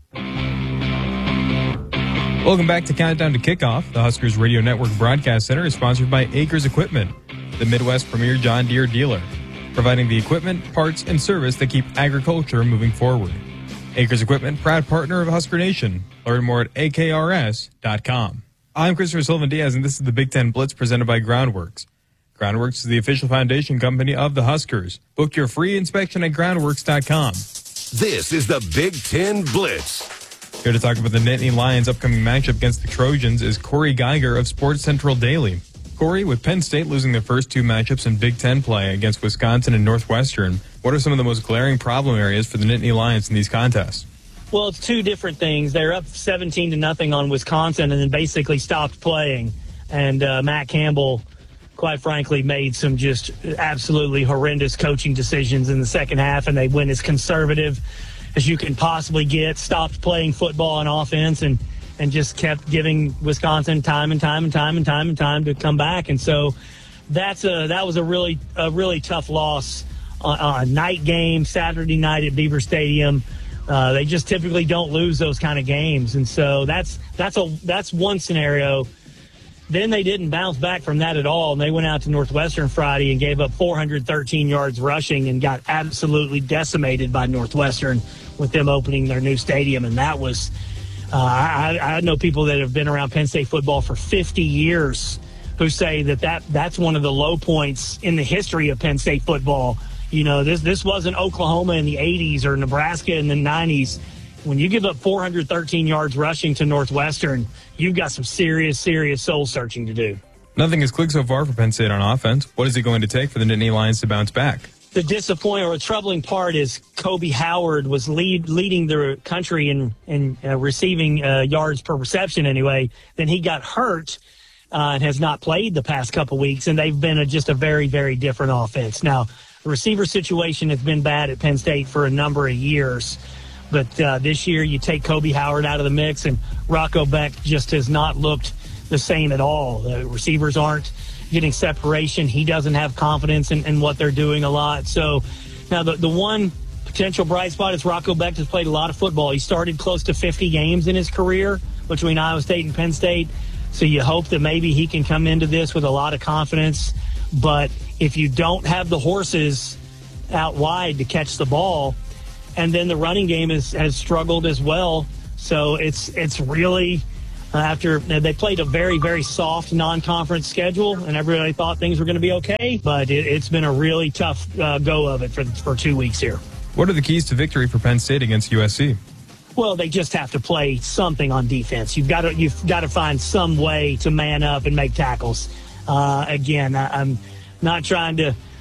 Speaker 12: Welcome back to Countdown to Kickoff. The Huskers Radio Network Broadcast Center is sponsored by Acres Equipment, the Midwest premier John Deere dealer, providing the equipment, parts, and service that keep agriculture moving forward. Acres Equipment, proud partner of Husker Nation. Learn more at akrs.com. I'm Christopher Sullivan-Diaz, and this is the Big Ten Blitz presented by Groundworks. Groundworks is the official foundation company of the Huskers. Book your free inspection at groundworks.com.
Speaker 1: This is the Big Ten Blitz.
Speaker 12: Here to talk about the Nittany Lions' upcoming matchup against the Trojans is Corey Geiger of Sports Central Daily. Corey, with Penn State losing their first two matchups in Big Ten play against Wisconsin and Northwestern, what are some of the most glaring problem areas for the Nittany Lions in these contests?
Speaker 17: Well, it's two different things. They're up 17-0 on Wisconsin and then basically stopped playing. And Matt Campbell, quite frankly, made some just absolutely horrendous coaching decisions in the second half, and they went as conservative as you can possibly get, stopped playing football on offense, and just kept giving Wisconsin time to come back. And so that was a really tough loss on a night game, Saturday night at Beaver Stadium. They just typically don't lose those kind of games. And so that's one scenario. Then they didn't bounce back from that at all, and they went out to Northwestern Friday and gave up 413 yards rushing and got absolutely decimated by Northwestern with them opening their new stadium. And that was I know people that have been around Penn State football for 50 years who say that's one of the low points in the history of Penn State football. You know, this wasn't Oklahoma in the 80s or Nebraska in the 90s. When you give up 413 yards rushing to Northwestern, you've got some serious soul searching to do.
Speaker 12: Nothing has clicked so far for Penn State on offense. What is it going to take for the Nittany Lions to bounce back?
Speaker 17: The disappointing or the troubling part is Kobe Howard was leading the country in receiving yards per reception anyway. Then he got hurt and has not played the past couple weeks, and they've been just a very, very different offense. Now, the receiver situation has been bad at Penn State for a number of years. But this year you take Kobe Howard out of the mix, and Rocco Beck just has not looked the same at all. The receivers aren't getting separation. He doesn't have confidence in what they're doing a lot. So now the one potential bright spot is Rocco Becht has played a lot of football. He started close to 50 games in his career between Iowa State and Penn State. So you hope that maybe he can come into this with a lot of confidence. But if you don't have the horses out wide to catch the ball, and then the running game has struggled as well. So it's really after they played a very, very soft non-conference schedule, and everybody thought things were going to be okay. But it's been a really tough go of it for 2 weeks here.
Speaker 5: What are the keys to victory for Penn State against USC?
Speaker 17: Well, they just have to play something on defense. You've got to find some way to man up and make tackles. Again, I'm not trying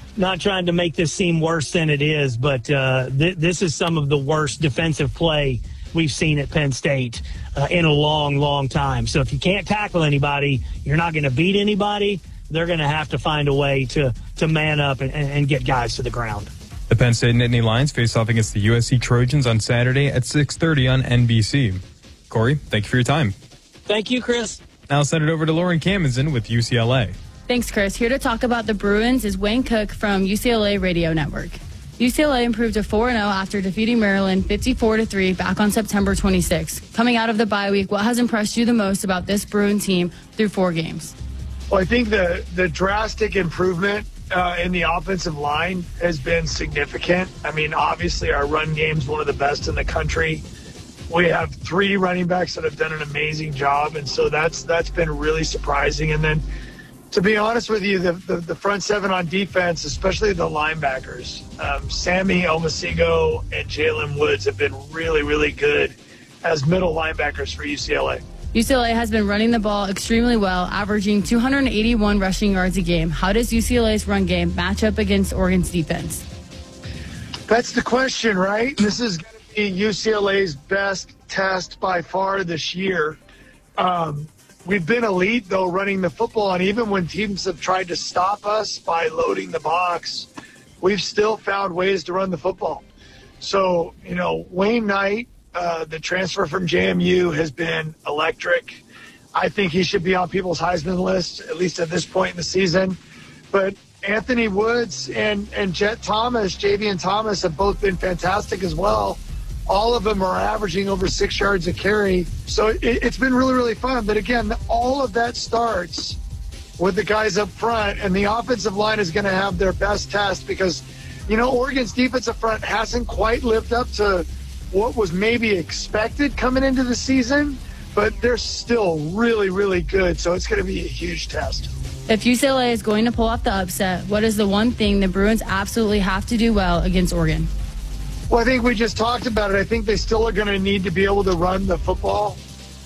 Speaker 17: to make this seem worse than it is, but this is some of the worst defensive play we've seen at Penn State in a long, long time. So if you can't tackle anybody, you're not going to beat anybody. They're going to have to find a way to man up and get guys to the ground.
Speaker 5: The Penn State Nittany Lions face off against the USC Trojans on Saturday at 6:30 on NBC. Corey, thank you for your time.
Speaker 17: Thank you, Chris.
Speaker 5: Now I'll send it over to Lauren Camazin with UCLA.
Speaker 9: Thanks, Chris. Here to talk about the Bruins is Wayne Cook from UCLA Radio Network. UCLA improved to 4-0 after defeating Maryland 54-3 back on September 26. Coming out of the bye week, what has impressed you the most about this Bruin team through 4 games?
Speaker 14: Well, I think the drastic improvement in the offensive line has been significant. I mean, obviously our run game's one of the best in the country. We have 3 running backs that have done an amazing job, and so that's been really surprising. And then, to be honest with you, the front 7 on defense, especially the linebackers, Sammy Omasigo and Jalen Woods have been really, really good as middle linebackers for UCLA.
Speaker 9: UCLA has been running the ball extremely well, averaging 281 rushing yards a game. How does UCLA's run game match up against Oregon's defense?
Speaker 14: That's the question, right? This is going to be UCLA's best test by far this year. We've been elite, though, running the football, and even when teams have tried to stop us by loading the box, we've still found ways to run the football. So, Wayne Knight, the transfer from JMU, has been electric. I think he should be on people's Heisman list, at least at this point in the season. But Anthony Woods and Javian Thomas have both been fantastic as well. All of them are averaging over 6 yards a carry. So it's been really, really fun. But again, all of that starts with the guys up front, and the offensive line is going to have their best test because, Oregon's defensive front hasn't quite lived up to what was maybe expected coming into the season, but they're still really, really good. So it's going to be a huge test.
Speaker 9: If UCLA is going to pull off the upset, what is the one thing the Bruins absolutely have to do well against Oregon?
Speaker 14: Well, I think we just talked about it. I think they still are going to need to be able to run the football.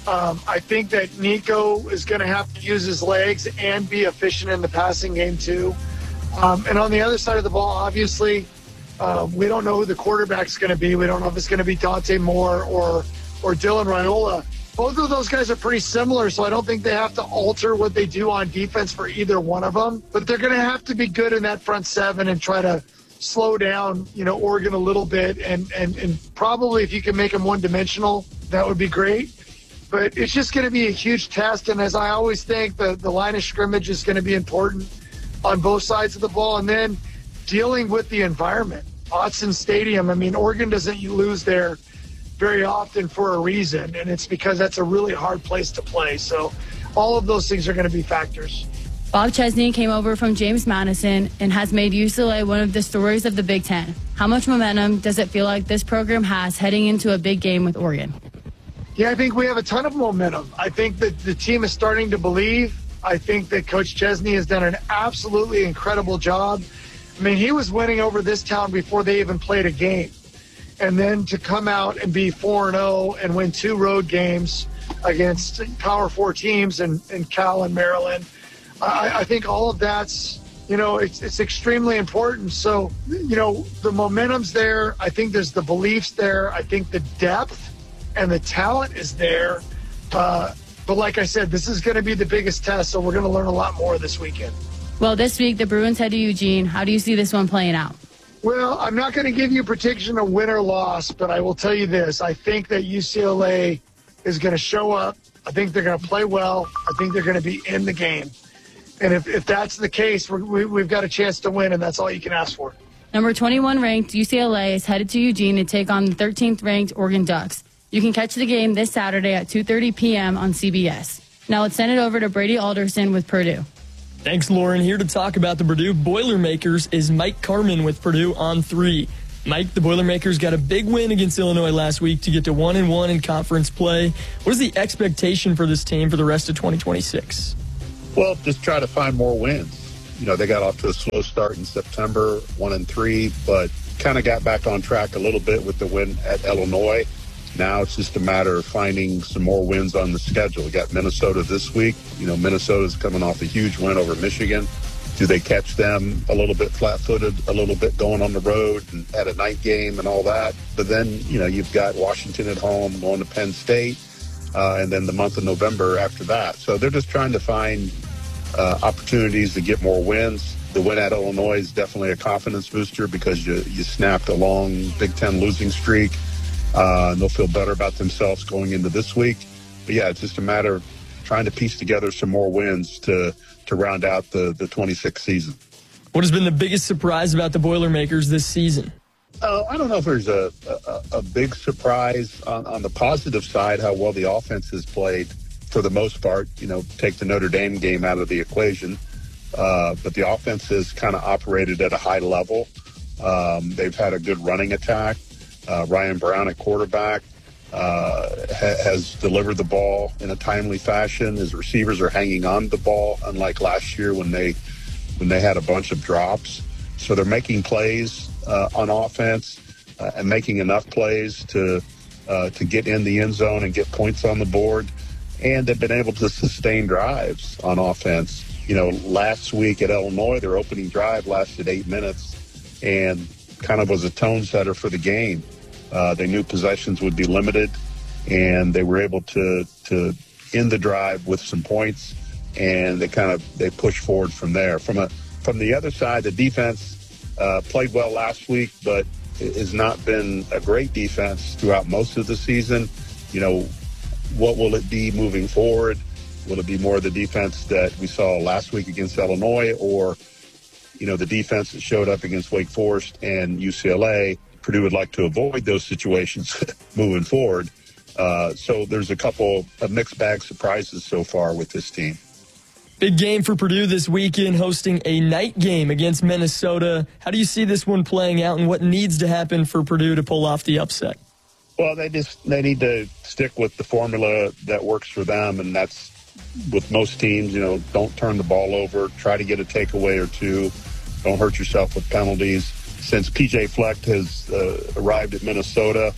Speaker 14: I think that Nico is going to have to use his legs and be efficient in the passing game too. And on the other side of the ball, obviously, we don't know who the quarterback's going to be. We don't know if it's going to be Dante Moore or Dylan Raiola. Both of those guys are pretty similar, so I don't think they have to alter what they do on defense for either one of them. But they're going to have to be good in that front 7 and try to slow down, Oregon a little bit. And probably if you can make them one-dimensional, that would be great. But it's just going to be a huge test. And as I always think, the line of scrimmage is going to be important on both sides of the ball. And then dealing with the environment. Autzen Stadium, Oregon doesn't lose there very often for a reason, and it's because that's a really hard place to play. So all of those things are going to be factors.
Speaker 9: Bob Chesney came over from James Madison and has made UCLA one of the stories of the Big Ten. How much momentum does it feel like this program has heading into a big game with Oregon?
Speaker 14: Yeah, I think we have a ton of momentum. I think that the team is starting to believe. I think that Coach Chesney has done an absolutely incredible job. He was winning over this town before they even played a game. And then to come out and be 4-0 and win 2 road games against Power 4 teams in Cal and Maryland, I think all of that's, it's extremely important. So, the momentum's there. I think there's the beliefs there. I think the depth and the talent is there. But like I said, this is going to be the biggest test, so we're going to learn a lot more this weekend.
Speaker 9: Well, this week the Bruins head to Eugene. How do you see this one playing out?
Speaker 14: Well, I'm not going to give you a prediction of win or loss, but I will tell you this. I think that UCLA is going to show up. I think they're going to play well. I think they're going to be in the game. And if that's the case, we've got a chance to win, and that's all you can ask for.
Speaker 9: Number 21 ranked UCLA is headed to Eugene to take on the 13th ranked Oregon Ducks. You can catch the game this Saturday at 2:30 p.m. on CBS. Now let's send it over to Brady Alderson with Purdue.
Speaker 6: Thanks, Lauren. Here to talk about the Purdue Boilermakers is Mike Carmen with Purdue on 3. Mike, the Boilermakers got a big win against Illinois last week to get to 1-1 in conference play. What is the expectation for this team for the rest of 2026?
Speaker 7: Well, just try to find more wins. You know, they got off to a slow start in September, 1-3, but kind of got back on track a little bit with the win at Illinois. Now it's just a matter of finding some more wins on the schedule. We got Minnesota this week. You know, Minnesota's coming off a huge win over Michigan. Do they catch them a little bit flat-footed, a little bit going on the road and at a night game and all that? But then, you know, you've got Washington at home, going to Penn State, and then the month of November after that. So they're just trying to find opportunities to get more wins. The win at Illinois is definitely a confidence booster because you snapped a long Big Ten losing streak. And they'll feel better about themselves going into this week. But, yeah, it's just a matter of trying to piece together some more wins to round out the 26th season.
Speaker 6: What has been the biggest surprise about the Boilermakers this season?
Speaker 7: I don't know if there's a big surprise on the positive side, how well the offense has played for the most part. You know, take the Notre Dame game out of the equation. But the offense has kind of operated at a high level. They've had a good running attack. Ryan Brown at quarterback has delivered the ball in a timely fashion. His receivers are hanging on to the ball, unlike last year when they had a bunch of drops. So they're making plays on offense and making enough plays to get in the end zone and get points on the board. And they've been able to sustain drives on offense. You know, last week at Illinois, their opening drive lasted 8 minutes and kind of was a tone setter for the game. They knew possessions would be limited, and they were able to end the drive with some points, and they pushed forward from there. From the other side, the defense played well last week, but it has not been a great defense throughout most of the season. You know, what will it be moving forward? Will it be more of the defense that we saw last week against Illinois, or, you know, the defense that showed up against Wake Forest and UCLA? Purdue would like to avoid those situations moving forward. So there's a couple of mixed bag surprises so far with this team.
Speaker 6: Big game for Purdue this weekend, hosting a night game against Minnesota. How do you see this one playing out, and what needs to happen for Purdue to pull off the upset?
Speaker 7: Well, they need to stick with the formula that works for them, and that's with most teams. You know, don't turn the ball over. Try to get a takeaway or two. Don't hurt yourself with penalties. Since P.J. Fleck has arrived at Minnesota,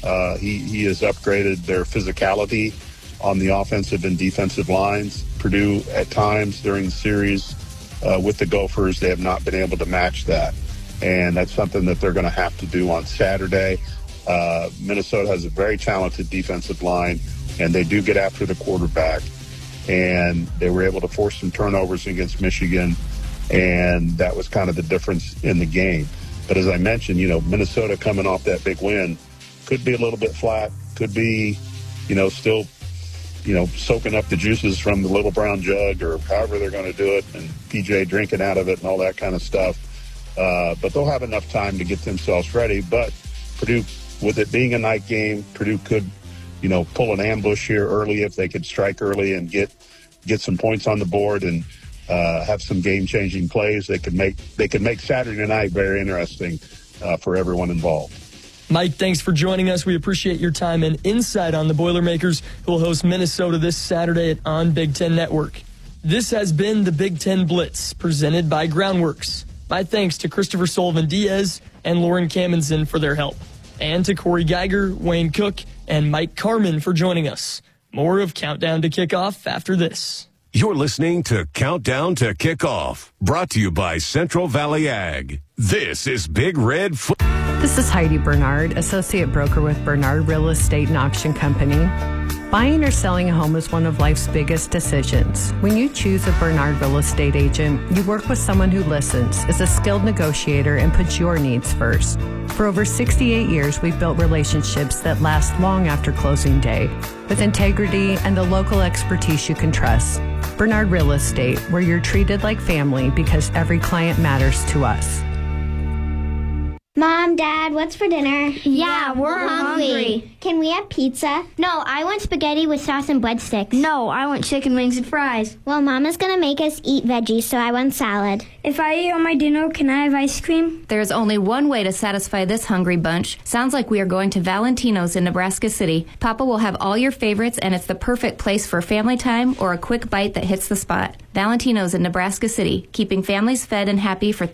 Speaker 7: he has upgraded their physicality on the offensive and defensive lines. Purdue, at times during the series with the Gophers, they have not been able to match that. And that's something that they're going to have to do on Saturday. Minnesota has a very talented defensive line, and they do get after the quarterback. And they were able to force some turnovers against Michigan, and that was kind of the difference in the game. But as I mentioned, you know, Minnesota coming off that big win could be a little bit flat, could be, you know, still, you know, soaking up the juices from the little brown jug or however they're going to do it, and PJ drinking out of it and all that kind of stuff. But they'll have enough time to get themselves ready. But Purdue, with it being a night game, Purdue could, you know, pull an ambush here early if they could strike early and get some points on the board and have some game-changing plays. They could make Saturday night very interesting for everyone involved.
Speaker 6: Mike, thanks for joining us. We appreciate your time and insight on the Boilermakers, who will host Minnesota this Saturday on Big Ten Network. This has been the Big Ten Blitz, presented by Groundworks. My thanks to Christopher Sullivan-Diaz and Lauren Kamenson for their help, and to Corey Geiger, Wayne Cook, and Mike Carmen for joining us. More of Countdown to Kickoff after this.
Speaker 1: You're listening to Countdown to Kickoff, brought to you by Central Valley Ag. This is Big Red
Speaker 15: This is Heidi Bernard, Associate Broker with Bernard Real Estate and Auction Company. Buying or selling a home is one of life's biggest decisions. When you choose a Bernard Real Estate agent, you work with someone who listens, is a skilled negotiator, and puts your needs first. For over 68 years, we've built relationships that last long after closing day. with integrity and the local expertise you can trust. Bernard Real Estate, where you're treated like family because every client matters to us.
Speaker 8: Mom, Dad, what's for dinner? Yeah, we're hungry. Can we have pizza? No, I want spaghetti with sauce and breadsticks. No, I want chicken wings and fries. Well, Mama's going to make us eat veggies, so I want salad.
Speaker 18: If I eat all my dinner, can I have ice cream?
Speaker 19: There's only one way to satisfy this hungry bunch. Sounds like we are going to Valentino's in Nebraska City. Papa will have all your favorites, and it's the perfect place for family time or a quick bite that hits the spot. Valentino's in Nebraska City, keeping families fed and happy for